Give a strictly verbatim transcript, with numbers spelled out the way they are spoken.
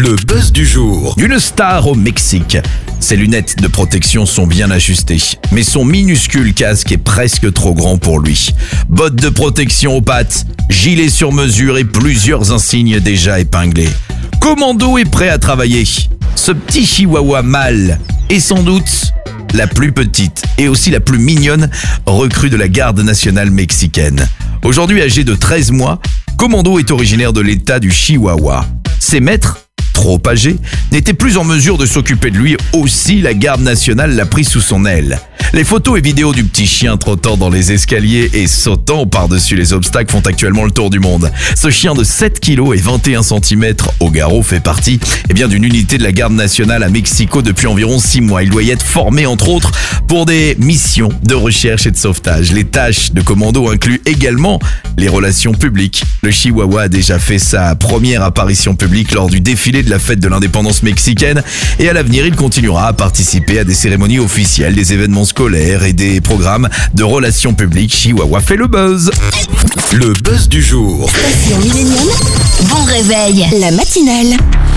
Le buzz du jour. Une star au Mexique. Ses lunettes de protection sont bien ajustées, mais son minuscule casque est presque trop grand pour lui. Bottes de protection aux pattes, gilet sur mesure et plusieurs insignes déjà épinglés. Commando est prêt à travailler. Ce petit chihuahua mâle est sans doute la plus petite et aussi la plus mignonne recrue de la garde nationale mexicaine. Aujourd'hui âgé de treize mois, Commando est originaire de l'état du Chihuahua. Ses maîtres, trop âgés, n'étaient plus en mesure de s'occuper de lui, aussi la garde nationale l'a pris sous son aile. Les photos et vidéos du petit chien trottant dans les escaliers et sautant par-dessus les obstacles font actuellement le tour du monde. Ce chien de sept kilos et vingt et un centimètres au garrot fait partie eh bien, d'une unité de la garde nationale à Mexico depuis environ six mois. Il doit y être formé entre autres pour des missions de recherche et de sauvetage. Les tâches de Commando incluent également les relations publiques. Le Chihuahua a déjà fait sa première apparition publique lors du défilé de la fête de l'indépendance mexicaine et à l'avenir il continuera à participer à des cérémonies officielles, des événements scolaires et des programmes de relations publiques. Chihuahua fait le buzz. Le buzz du jour. Station Millennium, bon réveil, la matinale.